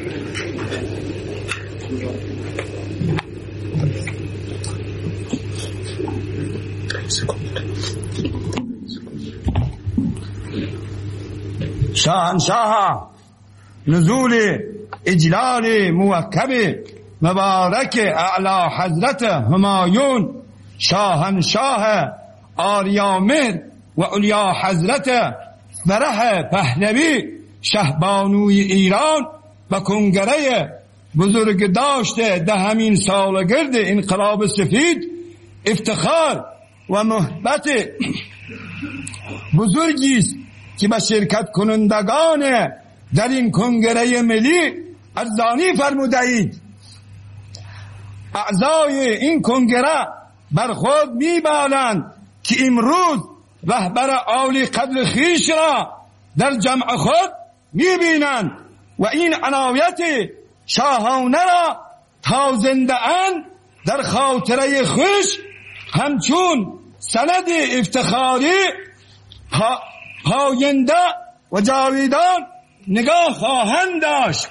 شاهنشاه نزول اجلال موکب مبارک اعلی حضرت همایون شاهنشاه آریامهر و علیا حضرت فرح پهلوی شهبانوی ایران و کنگره بزرگ داشته دهمین سالگرد انقلاب سفید افتخار و محبت بزرگی است که به شرکت کنندگان در این کنگره ملی ارزانی فرموده اید. اعضای این کنگره بر خود می‌بالند که امروز رهبر عالی قدر خویش را در جمع خود می‌بینند و این عنایت شاهانه را تا زنده اند در خاطره خویش همچون سند افتخاری پاینده و جاویدان نگاه خواهند داشت.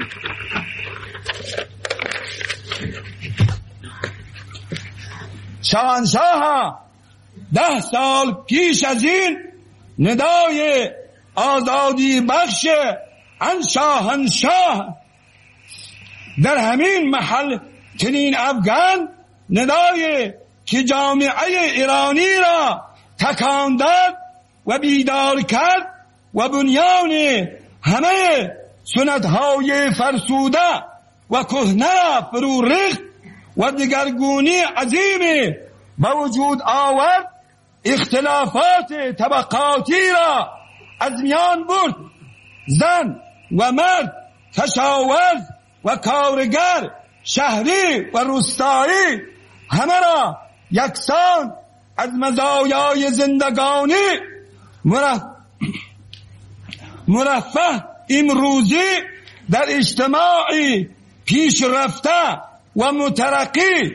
شاهنشاه 10 سال پیش از این ندای آزادی بخش ان شاهنشاه در همین محل چنین افغان ندای که جامعه ایرانی را تکان داد و بیدار کرد و بنیان همه سنت‌های فرسوده و کهنه را فرو ریخت و دگرگونی عظیم به وجود آورد، اختلافات طبقاتی را از میان برد، زن و مرد، کشاورز و کارگر، شهری و روستایی همه را یکسان از مزایای زندگانی مرفه امروزی در اجتماعی پیشرفته و مترقی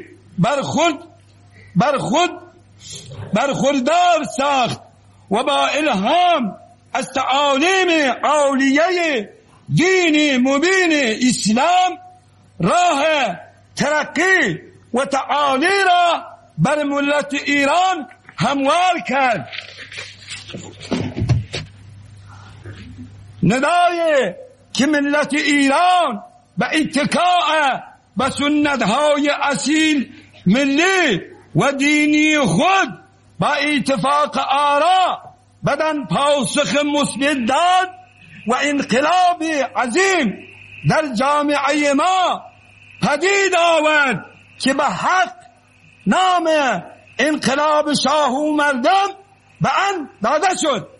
برخوردار ساخت و با الهام از تعالیم عالیه دین مبین اسلام راه ترقی و تعالی را بر ملت ایران هموار کرد. ندای که ملت ایران به اتکاء به سنت‌های اصیل ملی و دینی خود با اتفاق آرا بدن پاسخ مثبت داد و انقلاب عظیم در جامعه ما پدید آورد که به حق نام انقلاب شاه و مردم به آن داده شد.